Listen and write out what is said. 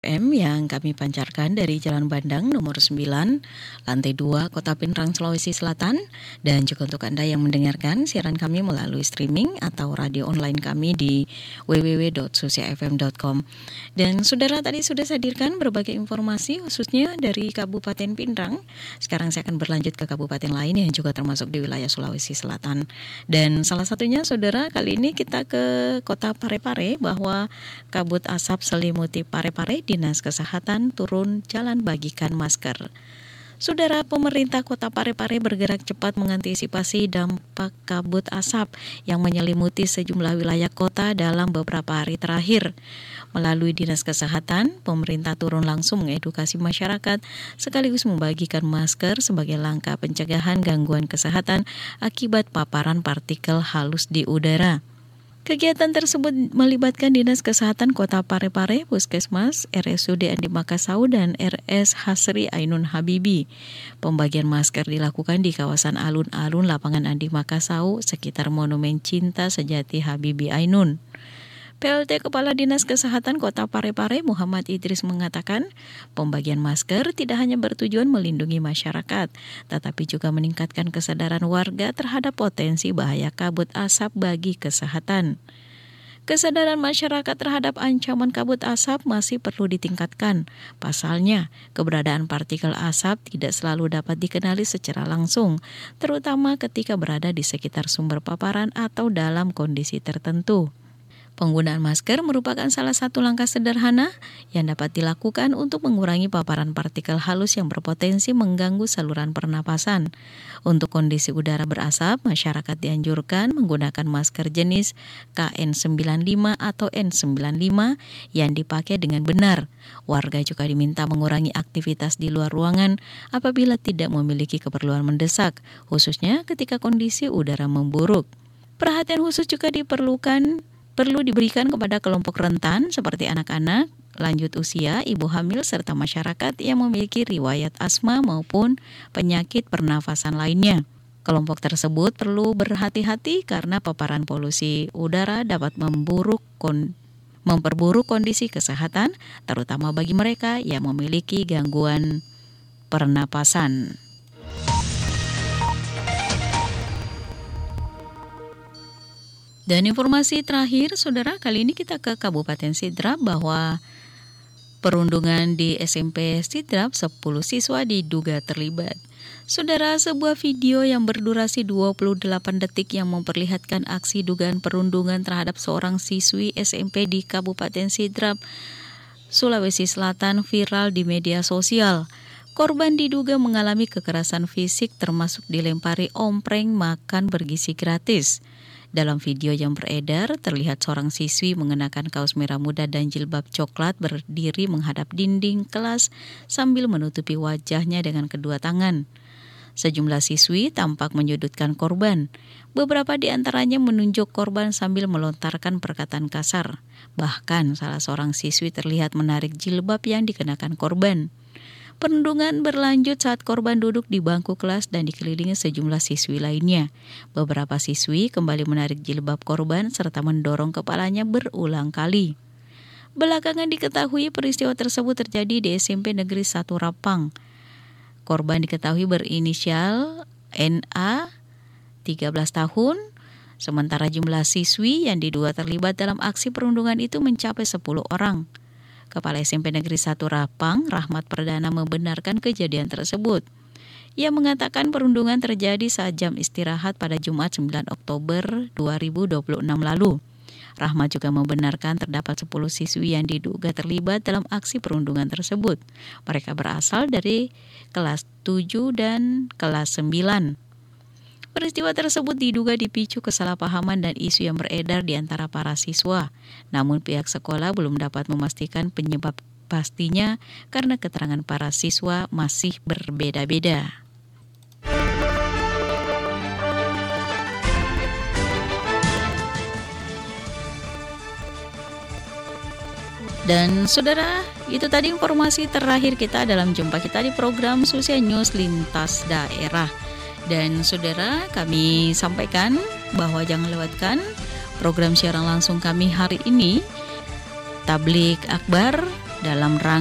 FM yang kami pancarkan dari Jalan Bandang nomor 9, lantai 2, Kota Pinrang, Sulawesi Selatan. Dan juga untuk Anda yang mendengarkan siaran kami melalui streaming atau radio online kami di www.susiafm.com. Dan saudara, tadi sudah saya hadirkan berbagai informasi khususnya dari Kabupaten Pinrang. Sekarang saya akan berlanjut ke kabupaten lain yang juga termasuk di wilayah Sulawesi Selatan. Dan salah satunya saudara, kali ini kita ke Kota Parepare bahwa kabut asap selimuti Parepare. Dinas Kesehatan turun jalan bagikan masker. Saudara, pemerintah Kota Parepare bergerak cepat mengantisipasi dampak kabut asap yang menyelimuti sejumlah wilayah kota dalam beberapa hari terakhir. Melalui Dinas Kesehatan, pemerintah turun langsung mengedukasi masyarakat sekaligus membagikan masker sebagai langkah pencegahan gangguan kesehatan akibat paparan partikel halus di udara. Kegiatan tersebut melibatkan Dinas Kesehatan Kota Parepare, Puskesmas, RSUD Andi Makassau, dan RS Hasri Ainun Habibi. Pembagian masker dilakukan di kawasan alun-alun Lapangan Andi Makassau sekitar Monumen Cinta Sejati Habibi Ainun. PLT Kepala Dinas Kesehatan Kota Parepare Muhammad Idris mengatakan, pembagian masker tidak hanya bertujuan melindungi masyarakat, tetapi juga meningkatkan kesadaran warga terhadap potensi bahaya kabut asap bagi kesehatan. Kesadaran masyarakat terhadap ancaman kabut asap masih perlu ditingkatkan. Pasalnya, keberadaan partikel asap tidak selalu dapat dikenali secara langsung, terutama ketika berada di sekitar sumber paparan atau dalam kondisi tertentu. Penggunaan masker merupakan salah satu langkah sederhana yang dapat dilakukan untuk mengurangi paparan partikel halus yang berpotensi mengganggu saluran pernapasan. Untuk kondisi udara berasap, masyarakat dianjurkan menggunakan masker jenis KN95 atau N95 yang dipakai dengan benar. Warga juga diminta mengurangi aktivitas di luar ruangan apabila tidak memiliki keperluan mendesak, khususnya ketika kondisi udara memburuk. Perhatian khusus juga perlu diberikan kepada kelompok rentan seperti anak-anak, lanjut usia, ibu hamil, serta masyarakat yang memiliki riwayat asma maupun penyakit pernafasan lainnya. Kelompok tersebut perlu berhati-hati karena paparan polusi udara dapat memperburuk kondisi kesehatan, terutama bagi mereka yang memiliki gangguan pernapasan. Dan informasi terakhir, saudara, kali ini kita ke Kabupaten Sidrap bahwa perundungan di SMP Sidrap 10 siswa diduga terlibat. Saudara, sebuah video yang berdurasi 28 detik yang memperlihatkan aksi dugaan perundungan terhadap seorang siswi SMP di Kabupaten Sidrap, Sulawesi Selatan viral di media sosial. Korban diduga mengalami kekerasan fisik termasuk dilempari ompreng makan bergizi gratis. Dalam video yang beredar, terlihat seorang siswi mengenakan kaos merah muda dan jilbab coklat berdiri menghadap dinding kelas sambil menutupi wajahnya dengan kedua tangan. Sejumlah siswi tampak menyudutkan korban. Beberapa di antaranya menunjuk korban sambil melontarkan perkataan kasar. Bahkan salah seorang siswi terlihat menarik jilbab yang dikenakan korban. Perundungan berlanjut saat korban duduk di bangku kelas dan dikelilingi sejumlah siswi lainnya. Beberapa siswi kembali menarik jilbab korban serta mendorong kepalanya berulang kali. Belakangan diketahui peristiwa tersebut terjadi di SMP Negeri 1 Rapang. Korban diketahui berinisial NA, 13 tahun, sementara jumlah siswi yang diduga terlibat dalam aksi perundungan itu mencapai 10 orang. Kepala SMP Negeri 1 Rapang, Rahmat Perdana, membenarkan kejadian tersebut. Ia mengatakan perundungan terjadi saat jam istirahat pada Jumat 9 Oktober 2026 lalu. Rahmat juga membenarkan terdapat 10 siswi yang diduga terlibat dalam aksi perundungan tersebut. Mereka berasal dari kelas 7 dan kelas 9. Peristiwa tersebut diduga dipicu kesalahpahaman dan isu yang beredar di antara para siswa. Namun pihak sekolah belum dapat memastikan penyebab pastinya karena keterangan para siswa masih berbeda-beda. Dan saudara, itu tadi informasi terakhir kita dalam jumpa kita di program Susia News Lintas Daerah. Dan saudara, kami sampaikan bahwa jangan lewatkan program siaran langsung kami hari ini, Tablik Akbar dalam rangka